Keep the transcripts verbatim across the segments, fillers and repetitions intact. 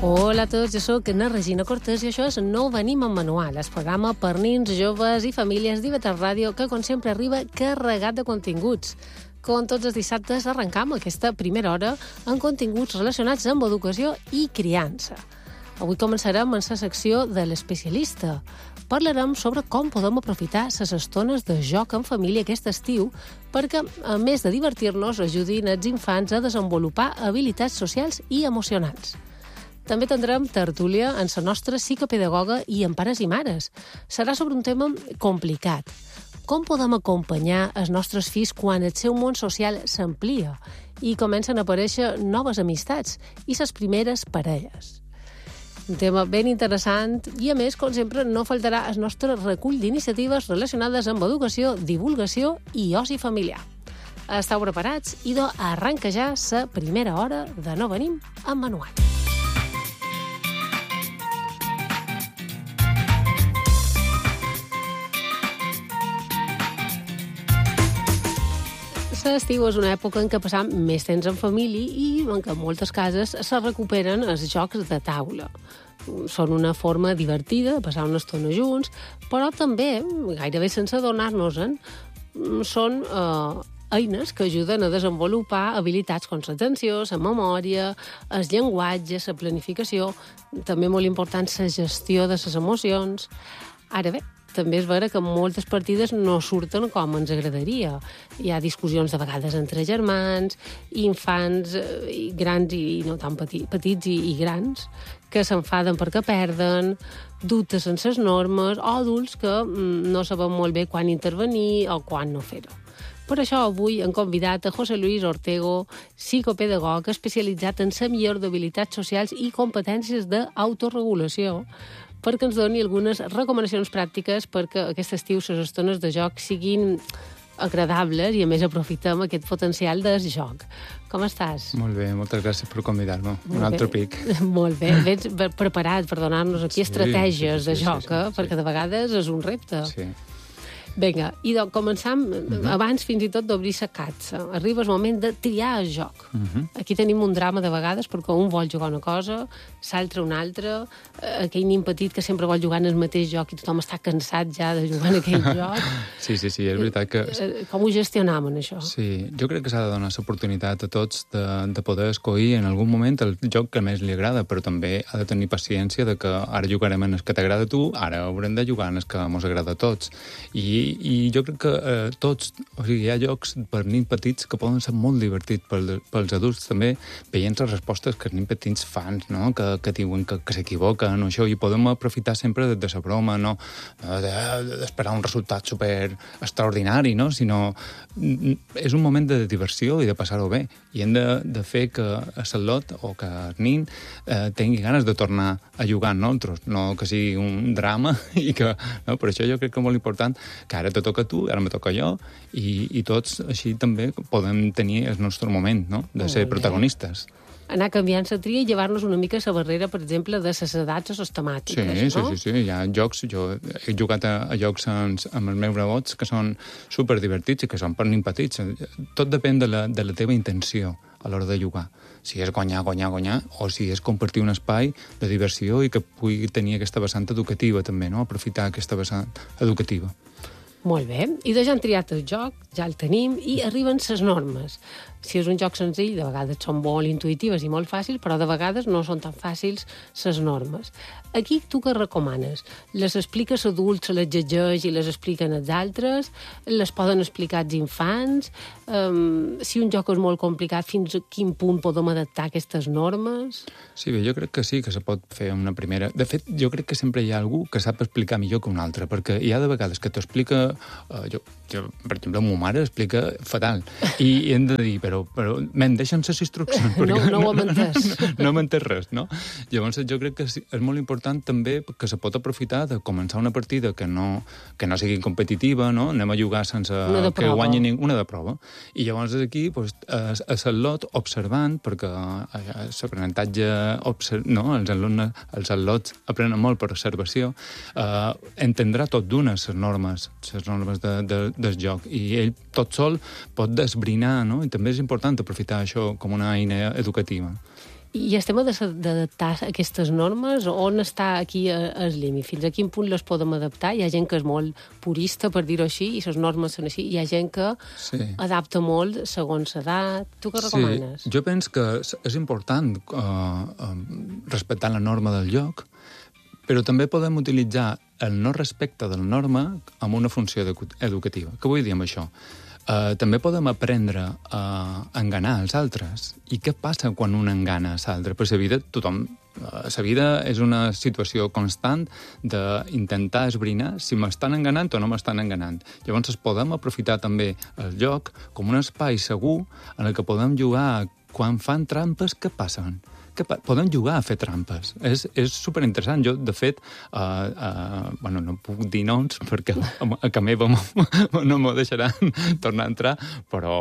Hola a tots, jo soc na Regina Cortés i això és No venim amb manual, el programa per nins, joves i famílies d'IV3 Ràdio que, com sempre, arriba carregat de continguts. Com tots els dissabtes, arrencam aquesta primera hora amb continguts relacionats amb educació i criança. Avui començarem en la secció de l'especialista. Parlarem sobre com podem aprofitar les estones de joc en família aquest estiu perquè, a més de divertir-nos, ajudin els infants a desenvolupar habilitats socials i emocionals. També tindrem tertúlia en la nostra psicopedagoga i en pares i mares. Serà sobre un tema complicat. Com podem acompanyar els nostres fills quan el seu món social s'amplia i comencen a aparèixer noves amistats i les primeres parelles? Un tema ben interessant i, a més, com sempre, no faltarà el nostre recull d'iniciatives relacionades amb educació, divulgació i oci familiar. Esteu preparats? Idò, arranca ja la primera hora de No venim amb manual. L'estiu és una època en què passam més temps en família i en què en moltes cases se recuperen els jocs de taula. Són una forma divertida de passar una estona junts, però també, gairebé sense adonar-nos-en, són eh, eines que ajuden a desenvolupar habilitats com l'atenció, la memòria, el llenguatge, la planificació, també molt important la gestió de les emocions. Ara bé, també és vera que moltes partides no surten com ens agradaria. Hi ha discussions de vegades entre germans, infants, i grans i no tan petits, petits i, i grans, que s'enfaden perquè perden, dubtes en les normes, o adults que mm, no saben molt bé quan intervenir o quan no fer-ho. Per això avui hem convidat a José Luis Ortego, psicopedagog especialitzat en la millora d'habilitats socials i competències d'autoregulació, perquè ens doni algunes recomanacions pràctiques perquè aquest estiu les estones de joc siguin agradables i, a més, aprofitem aquest potencial del joc. Com estàs? Molt bé, moltes gràcies per convidar-me. Un altre pic. Molt bé. Vens preparat per donar-nos aquí sí, estratègies sí, sí, de joc, sí, sí, eh? sí. Perquè de vegades és un repte. Sí. Vinga, i doncs començam, Uh-huh. abans fins i tot d'obrir la catsa. Arriba el moment de triar el joc. Uh-huh. Aquí tenim un drama de vegades perquè un vol jugar una cosa, l'altre una altra, eh, aquell nin petit que sempre vol jugar en el mateix joc i tothom està cansat ja de jugar en aquell joc. Sí, sí, sí, és veritat que... Eh, Com ho gestionam, en això? Sí, jo crec que s'ha de donar l'oportunitat a tots de, de poder escollir en algun moment el joc que més li agrada, però també ha de tenir paciència de que ara jugarem en el que t'agrada a tu, ara haurem de jugar en el que ens agrada a tots. I I jo crec que eh, tots, o sigui, hi ha jocs per nins petits que poden ser molt divertits pel, pels adults també, veient les respostes que els nins petits fan, no? que, que diuen que, que s'equivoquen o això, i podem aprofitar sempre de, de la broma, no d'esperar un resultat super extraordinari, no? Sinó és un moment de diversió i de passar-ho bé, i hem de, de fer que el lot o que el nin eh, tingui ganes de tornar a jugar amb nosaltres, no que sigui un drama i que, no? Per això jo crec que és molt important que ara te toca a tu, ara me toca jo, i, i tots així també podem tenir el nostre moment, no? De ser protagonistes. Anar canviant la tria i llevar-nos una mica la barrera, per exemple, de les edats o les temàtiques, sí, no? Sí, sí, sí, hi ha jocs, jo he jugat a, a jocs amb, amb els meus nebots que són superdivertits i que són per nins petits. Tot depèn de la, de la teva intenció a l'hora de jugar. Si és guanyar, guanyar, guanyar, o si és compartir un espai de diversió i que pugui tenir aquesta vessant educativa també, no? Aprofitar aquesta vessant educativa. Molt bé. I de ja hem triat el joc, ja el tenim, i arriben les normes. Si és un joc senzill, de vegades són molt intuïtives i molt fàcils, però de vegades no són tan fàcils les normes. Aquí tu què recomanes? Les expliques adults, se les llegeix i les expliquen els altres? Les poden explicar els infants? Um, si un joc és molt complicat, fins a quin punt podem adaptar aquestes normes? Sí, bé, jo crec que sí, que se pot fer una primera... De fet, jo crec que sempre hi ha algú que sap explicar millor que un altre, perquè hi ha de vegades que t'ho explica... Uh, jo, jo, per exemple, la meva mare explica fatal. I, i hem de dir, però, però men, deixa'm les instruccions. No, no ho hem entès. No, no hem entès res, no? Llavors, jo crec que sí, és molt important també que se pot aprofitar de començar una partida que no, que no sigui competitiva, no? Anem a jugar sense que guanyi ningú, una de prova. I llavors aquí, doncs, a, a l'al·lot observant, perquè l'aprenentatge, no? els alumnes, els al·lots aprenen molt per observació, eh, entendrà tot d'una les normes, les normes de, de, del joc, i ell tot sol pot desbrinar, no? I també és important aprofitar això com una eina educativa. I el tema d'adaptar aquestes normes, on està aquí el límit? Fins a quin punt les podem adaptar? Hi ha gent que és molt purista, per dir-ho així, i les normes són així. Hi ha gent que sí. adapta molt segons l'edat. Tu què recomanes? Sí, jo penso que és important uh, respectar la norma del lloc, però també podem utilitzar el no respecte de la norma amb una funció educativa. Què vull dir amb això? Uh, també podem aprendre a enganar els altres. I què passa quan un engana els altres? Per la vida, tothom... Uh, la vida és una situació constant d'intentar esbrinar si m'estan enganant o no m'estan enganant. Llavors podem aprofitar també el lloc com un espai segur en el que podem jugar quan fan trampes, què passen? Que podem jugar a fer trampes. És, és superinteressant. Jo, de fet, uh, uh, bueno, no puc dir noms perquè a, a casa meva no m'ho deixaran tornar a entrar, però,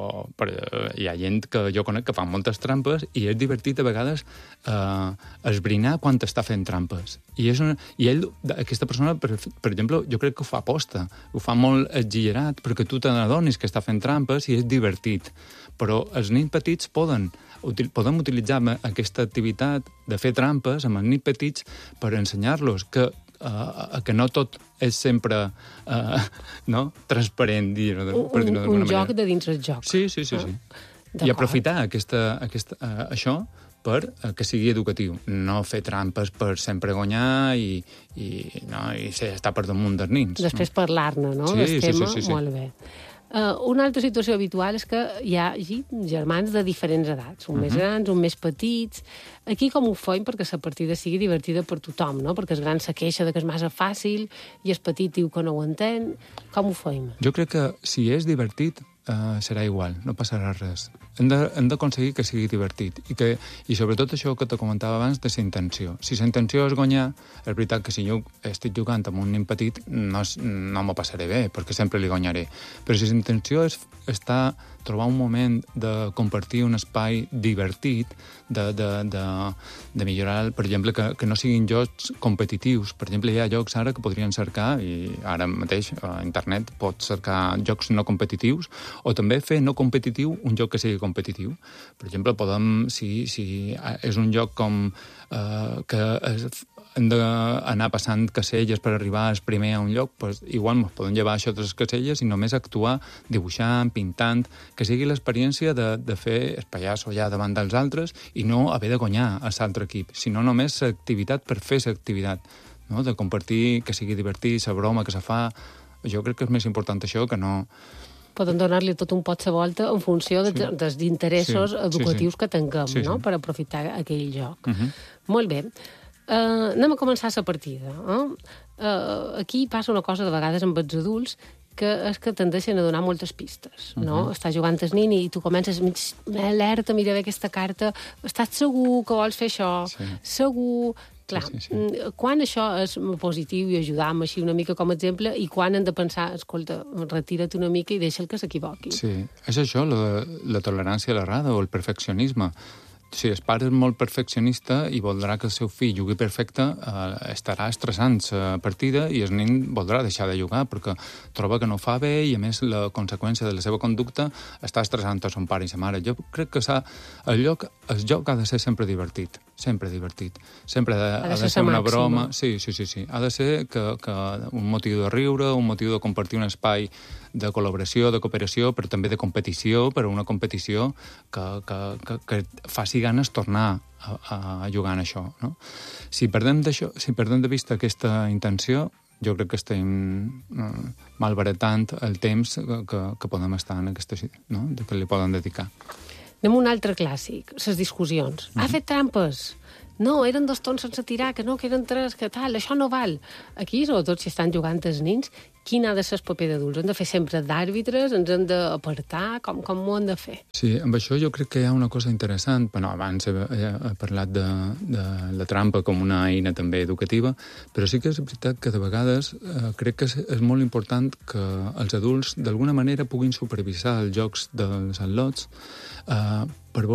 però hi ha gent que jo conec que fa moltes trampes i és divertit a vegades uh, esbrinar quan està fent trampes. I, és una, i ell, aquesta persona, per, per exemple, jo crec que ho fa aposta. Ho fa molt exagerat perquè tu te n'adonis que està fent trampes i és divertit. Però els nens petits poden Util, podem utilitzar aquesta activitat de fer trampes amb els nens petits per ensenyar-los que, uh, que no tot és sempre uh, no? transparent, dir-ho per dir-ho d'alguna manera. Un joc de dins el joc. Sí, sí, sí. sí. I aprofitar aquesta, aquesta, uh, això per uh, que sigui educatiu. No fer trampes per sempre guanyar i, i, no, i ser, estar per damunt dels nens. Després no? parlar-ne, no? Sí, Del sí, tema, sí, sí, sí. molt bé. Uh, una altra situació habitual és que hi ha germans de diferents edats, un uh -huh. més grans, un més petits. Aquí com ho fem perquè la partida sigui divertida per tothom, no? Perquè el gran se queixa de que és massa fàcil i el petit diu que no ho entén. Com ho fem? Jo crec que si és divertit uh, serà igual, no passarà res. Hem de, hem d'aconseguir que sigui divertit i, que, i sobretot això que te comentava abans de la intenció. Si la intenció és guanyar, és veritat que si jo estic jugant amb un nen petit no, no m'ho passaré bé, perquè sempre li guanyaré. Però si la intenció és estar, trobar un moment de compartir un espai divertit, de, de, de, de millorar, per exemple, que, que no siguin jocs competitius. Per exemple, hi ha jocs ara que podrien cercar, i ara mateix a internet pots cercar jocs no competitius, o també fer no competitiu un joc que sigui competitiu. Per exemple, podem, si, si és un joc com eh, que es, hem d'anar passant caselles per arribar al primer a un lloc, doncs igual ens podem llevar això de les caselles i només actuar dibuixant, pintant, que sigui l'experiència de, de fer el pallasso ja davant dels altres i no haver de guanyar a l'altre equip, sinó només l'activitat per fer l'activitat, no? De compartir, que sigui divertit, la broma que se fa. Jo crec que és més important això que no... Poden donar-li tot un pot de volta en funció de, sí. dels interessos sí, educatius sí, sí. que tinguem, sí, no? Sí. Per aprofitar aquell joc. Uh -huh. Molt bé. Uh, anem a començar la partida. Eh? Uh, aquí passa una cosa de vegades amb els adults que és que tendeixen a donar moltes pistes, no? Uh -huh. Estàs jugant al nin i tu comences alerta, mira bé aquesta carta, estàs segur que vols fer això, sí. segur... Clar, sí, sí, sí. Quan això és positiu i ajudam així una mica com a exemple i quan hem de pensar, escolta, retira't una mica i deixa'l que s'equivoqui. Sí, és això, la, la tolerància a l'errada o el perfeccionisme. Si el pare és molt perfeccionista i voldrà que el seu fill jugui perfecte, eh, estarà estressant la partida i el nen voldrà deixar de jugar perquè troba que no fa bé i, a més, la conseqüència de la seva conducta està estressant a son pare i sa mare. Jo crec que s'ha, el, lloc, el joc ha de ser sempre divertit, sempre divertit. Sempre ha de, ha de, ha de ser, ser una broma. Sí, sí, sí, sí. Ha de ser que, que un motiu de riure, un motiu de compartir un espai de col·laboració, de cooperació, però també de competició, però una competició que, que, que, que faci ganes tornar a, a jugar en això, no? Si perdem, si perdem de vista aquesta intenció, jo crec que estem uh, malbaratant el temps que, que, que podem estar en aquesta situació, no? De que li poden dedicar. Anem a un altre clàssic, les discussions. Mm-hmm. Ha fet trampes! No, eren dos tons sense tirar, que no, que eren tres, que tal, això no val. Aquí, sobretot si estan jugant els nins, quin ha de ser el paper d'adults? Hem de fer sempre d'àrbitres? Ens hem d'apartar? Com, com ho hem de fer? Sí, amb això jo crec que hi ha una cosa interessant. Bueno, abans he, he parlat de, de la trampa com una eina també educativa, però sí que és veritat que de vegades eh, crec que és, és molt important que els adults d'alguna manera puguin supervisar els jocs dels al·lots eh, per veure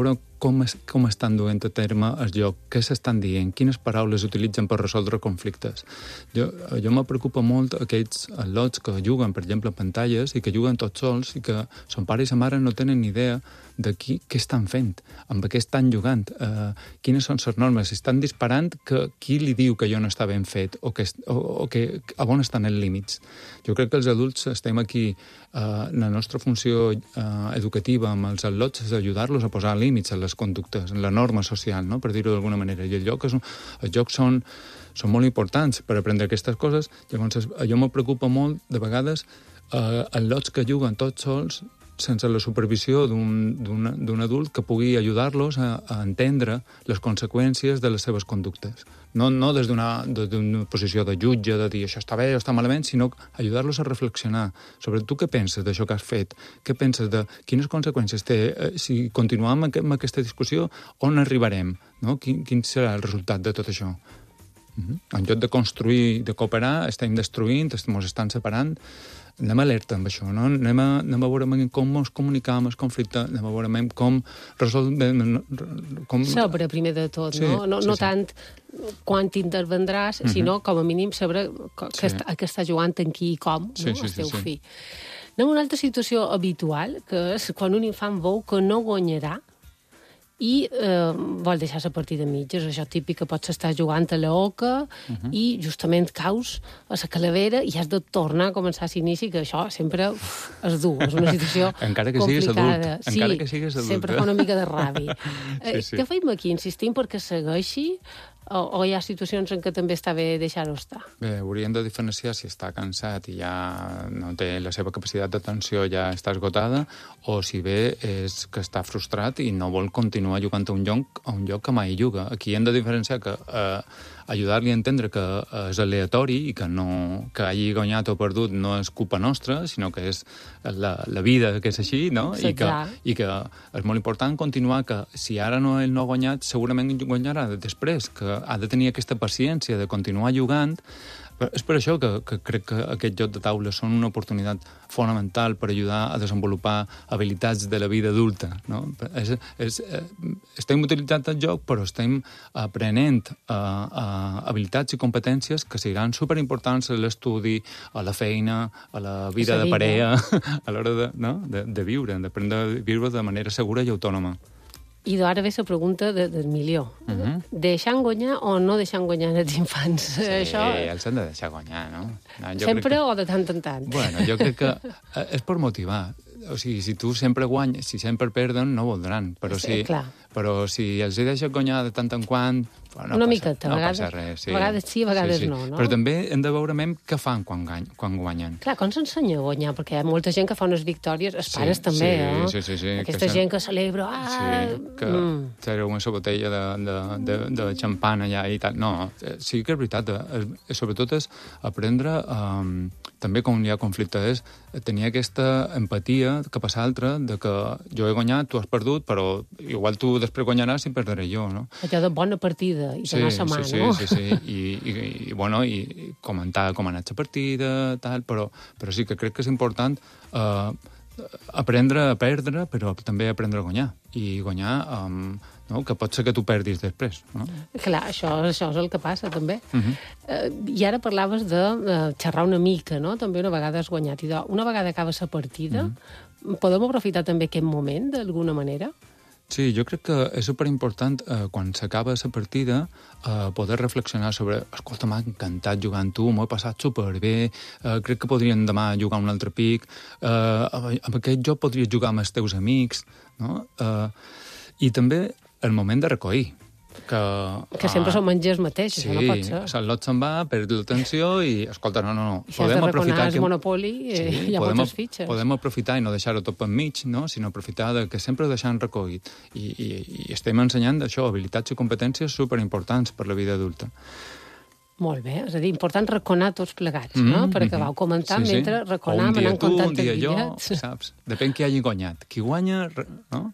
com, es, com estan duent a terme el joc, què s'estan dient, quines paraules utilitzen per resoldre conflictes. Jo, jo me preocupa molt aquells al·lots que juguen, per exemple, a pantalles i que juguen tots sols i que son pare i sa mare no tenen ni idea de qui, què estan fent, amb què estan jugant, eh, quines són les normes, si estan disparant, que, qui li diu que jo no està ben fet o, que, o, o que, a on estan els límits. Jo crec que els adults estem aquí, eh, la nostra funció eh, educativa amb els al·lots és ajudar-los a posar límits a les conductes, en la norma social, no? Per dir-ho d'alguna manera. I el joc és un, els jocs són, són molt importants per aprendre aquestes coses. Llavors, jo me preocupa molt, de vegades, eh, al·lots que juguen tots sols sense la supervisió d'un adult que pugui ajudar-los a, a entendre les conseqüències de les seves conductes. No, no des d'una posició de jutge, de dir això està bé o està malament, sinó ajudar-los a reflexionar sobre tu què penses d'això que has fet, què penses de quines conseqüències té, eh, si continuem amb aquesta discussió, on arribarem, no? Quin, quin serà el resultat de tot això? Uh-huh. En lloc de construir, de cooperar, estem destruint, ens estan separant. Anem alerta amb això, no? Anem a, anem a veure com ens comunicam el conflicte, anem a veure com resolvem... Com... Saber, primer de tot, sí, no? No, sí, no sí. tant quan t'intervendràs, uh-huh. sinó, com a mínim, saber que, sí. està, que està jugant en qui i com, sí, no? Sí, el teu sí, sí. fill. Anem a una altra situació habitual, que és quan un infant veu que no guanyarà i eh, vol deixar la partida a mitges. Això típic que pots estar jugant a la oca uh-huh. i justament caus a la calavera i has de tornar a començar a l'inici, que això sempre uf, és dur, és una situació encara que complicada. Siguis adult. Sí, encara que siguis adult. Sempre fa una mica de ràbia. sí, sí. Què feim aquí? Insistim perquè segueixi o, o hi ha situacions en què també està bé deixar-ho estar? Bé, hauríem de diferenciar si està cansat i ja no té la seva capacitat d'atenció, ja està esgotada, o si bé és que està frustrat i no vol continuar jugant a un lloc, a un lloc que mai juga. Aquí hem de diferenciar que eh, ajudar-li a entendre que eh, és aleatori i que, no, que hagi guanyat o perdut no és culpa nostra, sinó que és la, la vida que és així, no? I que, I que és molt important continuar que si ara no ell no ha guanyat, segurament guanyarà després, que ha de tenir aquesta paciència de continuar jugant. És per això que, que crec que aquest joc de taula són una oportunitat fonamental per ajudar a desenvolupar habilitats de la vida adulta, no? És, és, estem utilitzant el joc, però estem aprenent uh, uh, habilitats i competències que seran superimportants a l'estudi, a la feina, a la vida de parella, a l'hora de, no? de, de viure, d'aprendre a viure de manera segura i autònoma. I ara ve la pregunta de, del milió. Uh-huh. Deixant guanyar o no deixant guanyar els infants? Sí, Això... els han de deixar guanyar, no? no jo sempre que... o de tant en tant? Bueno, jo crec que és per motivar. O sigui, si tu sempre guanyes, si sempre perden, no voldran. Però, sí, si, clar. però si els hi deixes guanyar de tant en quant... No una passa, miqueta, no vegades, passa res. Sí. A vegades sí, a vegades sí, sí. no, no? Però també hem de veure què fan quan, quan guanyen. Clar, com s'ensenya a guanyar? Perquè hi ha molta gent que fa unes victòries, els pares sí, també, sí, eh? Sí, sí, sí. Aquesta que gent que celebra... Ah, sí, que mm. treu una botella de, de, de, de xampana allà i tal. No, sí que és veritat. És, sobretot és aprendre, um, també quan hi ha conflicte, és tenir aquesta empatia cap a l'altre, de que jo he guanyat, tu has perdut, però igual tu després guanyaràs i perdré jo, no? Allò de bona partida i d'anar sí, a mà, sí, no? Sí, sí, sí. I, i, i, bueno, i comentar com ha anat la partida, tal, però, però sí que crec que és important eh, aprendre a perdre, però també aprendre a guanyar. I guanyar, um, no? Que pot ser que tu perdis després, no? Clar, això, això és el que passa, també. Uh-huh. eh, I ara parlaves de eh, xerrar una mica, no? També una vegada has guanyat. I de, una vegada acaba la partida, uh-huh. podem aprofitar també aquest moment, d'alguna manera? Sí, jo crec que és superimportant eh, quan s'acaba la partida eh, poder reflexionar sobre escolta, m'ha encantat jugar amb tu, m'ho he passat superbé, eh, crec que podríem demà jugar un altre pic, eh, amb aquest joc podries jugar amb els teus amics, no? Eh, I també el moment de recollir. Que, que sempre ah, som menjers mateixos, sí, això no pot ser. Sí, l'ot se'n va, perd l'atenció i, escolta, no, no, no. I si has de reconar el Monopoli, eh, sí, hi ha podem, moltes fitxes. Podem aprofitar i no deixar-ho tot per mig, no? Sinó aprofitar de que sempre ho deixem recollit. I, i, i estem ensenyant això, habilitats i competències superimportants per la vida adulta. Molt bé, és a dir, important reconar tots plegats, mm-hmm, no? Perquè mm-hmm. vau comentar sí, mentre sí. reconàvem, anant comptant els bitllets. Un dia jo, saps? Depèn qui hagi guanyat. Qui guanya, no?